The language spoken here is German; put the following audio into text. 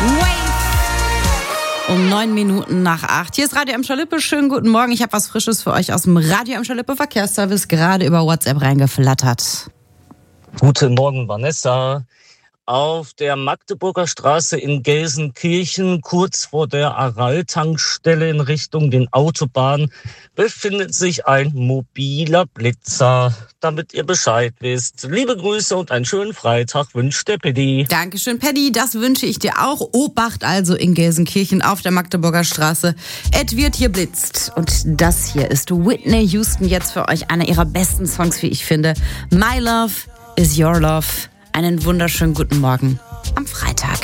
Um 7:09. Hier ist Radio Emscher Lippe. Schönen guten Morgen. Ich habe was Frisches für euch aus dem Radio Emscher Lippe Verkehrsservice gerade über WhatsApp reingeflattert. Guten Morgen, Vanessa. Auf der Magdeburger Straße in Gelsenkirchen, kurz vor der Aral-Tankstelle in Richtung den Autobahn, befindet sich ein mobiler Blitzer. Damit ihr Bescheid wisst. Liebe Grüße und einen schönen Freitag wünscht der Paddy. Dankeschön, Paddy. Das wünsche ich dir auch. Obacht also in Gelsenkirchen auf der Magdeburger Straße. Es wird hier blitzt. Und das hier ist Whitney Houston jetzt für euch. Einer ihrer besten Songs, wie ich finde. My Love is Your Love. Einen wunderschönen guten Morgen am Freitag.